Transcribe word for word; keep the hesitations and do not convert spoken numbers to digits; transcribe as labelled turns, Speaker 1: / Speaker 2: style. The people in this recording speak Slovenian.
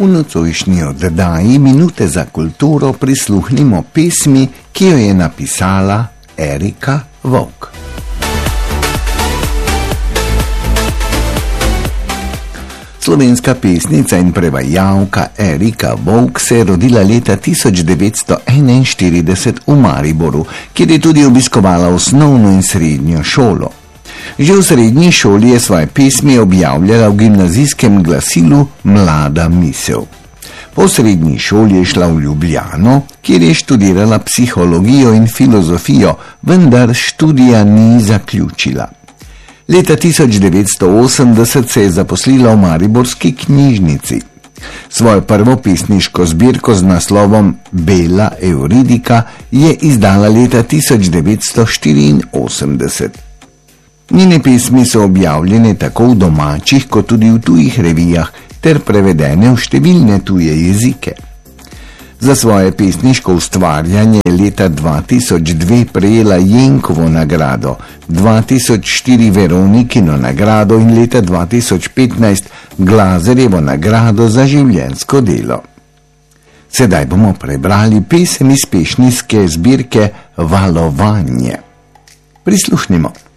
Speaker 1: V nocojšnji oddaji Minute za kulturo prisluhnimo pesmi, ki jo je napisala Erika Vovk. Slovenska pesnica in prevajalka Erika Vovk se je rodila leta tisoč devetsto enainštirideset v Mariboru, kjer je tudi obiskovala osnovno in srednjo šolo. Že v srednji šoli je svoje pesmi objavljala v gimnazijskem glasilu Mlada misel. Po srednji šoli je šla v Ljubljano, kjer je študirala psihologijo in filozofijo, vendar študija ni zaključila. Leta tisoč devetsto osemdeset se je zaposlila v mariborski knjižnici. Svojo prvo pesniško zbirko z naslovom Bela Euridika je izdala leta tisoč devetsto štiriinosemdeset. Njene pesmi so objavljene tako v domačih kot tudi v tujih revijah ter prevedene v številne tuje jezike. Za svoje pesniško ustvarjanje je leta dva tisoč dve prejela Jenkovo nagrado, dva tisoč štiri Veronikino nagrado in leta dva tisoč petnajst Glazerjevo nagrado za življenjsko delo. Sedaj bomo prebrali pesem iz pesniške zbirke Valovanje. Prisluhnimo.